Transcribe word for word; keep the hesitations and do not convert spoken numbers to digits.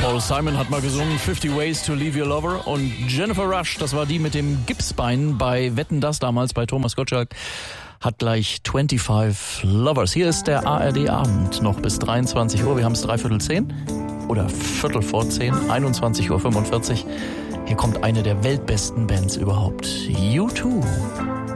Paul Simon hat mal gesungen fifty Ways to Leave Your Lover und Jennifer Rush, das war die mit dem Gipsbein bei Wetten, das damals bei Thomas Gottschalk, hat gleich fünfundzwanzig Lovers. Hier ist der A R D-Abend noch bis dreiundzwanzig Uhr. Wir haben es dreiviertel zehn oder viertel vor zehn, einundzwanzig Uhr fünfundvierzig. Hier kommt eine der weltbesten Bands überhaupt, U zwei.